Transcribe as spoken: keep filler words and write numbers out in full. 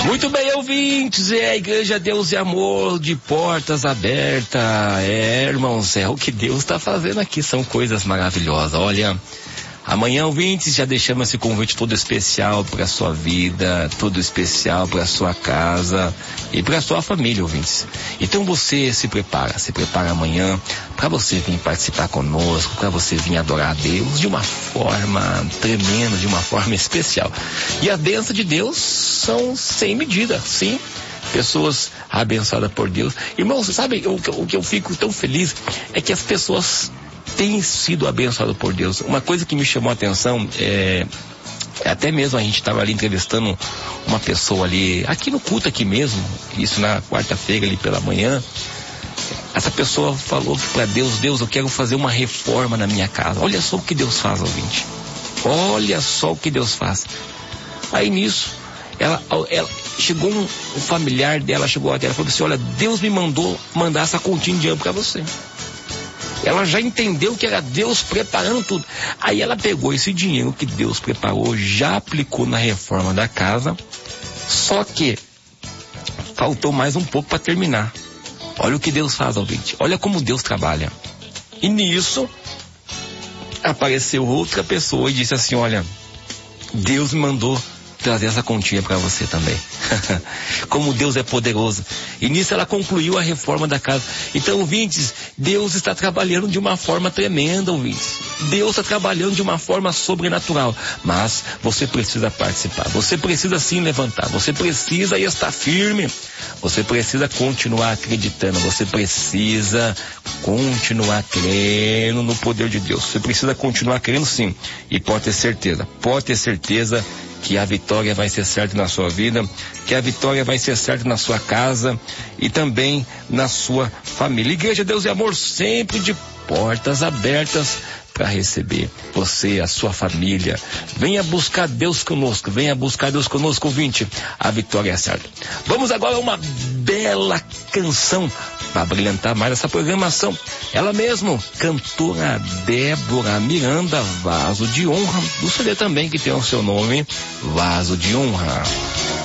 Muito bem, ouvintes, é a Igreja Deus e Amor de portas abertas. É, irmãos, é o que Deus está fazendo aqui, são coisas maravilhosas. Olha, amanhã, ouvintes, já deixamos esse convite todo especial para a sua vida, todo especial para a sua casa e para a sua família, ouvintes. Então você se prepara, se prepara amanhã para você vir participar conosco, para você vir adorar a Deus de uma forma tremenda, de uma forma especial. E a bênção de Deus são sem medida, sim. Pessoas abençoadas por Deus. Irmãos, sabe o, o que eu fico tão feliz é que as pessoas têm sido abençoadas por Deus. Uma coisa que me chamou a atenção é... Até mesmo a gente estava ali entrevistando uma pessoa ali, aqui no culto aqui mesmo, isso na quarta-feira ali pela manhã. Essa pessoa falou para Deus, Deus, eu quero fazer uma reforma na minha casa. Olha só o que Deus faz, ouvinte. Olha só o que Deus faz. Aí nisso, ela, ela chegou um, um familiar dela, chegou até ela falou assim, olha, Deus me mandou mandar essa continha de dinheiro para você. Ela já entendeu que era Deus preparando tudo. Aí ela pegou esse dinheiro que Deus preparou, já aplicou na reforma da casa, só que faltou mais um pouco para terminar. Olha o que Deus faz, ouvinte. Olha como Deus trabalha. E nisso, apareceu outra pessoa e disse assim, olha, Deus me mandou trazer essa continha para você também. Como Deus é poderoso. E nisso ela concluiu a reforma da casa. Então, ouvintes, Deus está trabalhando de uma forma tremenda, ouvintes. Deus está trabalhando de uma forma sobrenatural. Mas você precisa participar. Você precisa sim levantar. Você precisa estar firme. Você precisa continuar acreditando. Você precisa continuar crendo no poder de Deus. Você precisa continuar crendo sim. E pode ter certeza. Pode ter certeza que a vitória vai ser certa na sua vida, que a vitória vai ser certa na sua casa e também na sua família. Igreja Deus e Amor sempre de portas abertas para receber você, a sua família. Venha buscar Deus conosco, venha buscar Deus conosco, ouvinte. A vitória é certa. Vamos agora a uma bela canção para brilhantar mais essa programação. Ela mesmo, cantora Débora Miranda, Vaso de Honra, do C D também que tem o seu nome, Vaso de Honra.